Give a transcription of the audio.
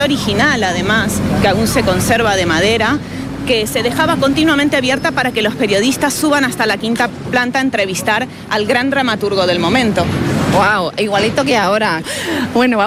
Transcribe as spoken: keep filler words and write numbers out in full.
original, además, que aún se conserva de madera, que se dejaba continuamente abierta para que los periodistas suban hasta la quinta planta a entrevistar al gran dramaturgo del momento. Wow, igualito que ahora. Bueno, vamos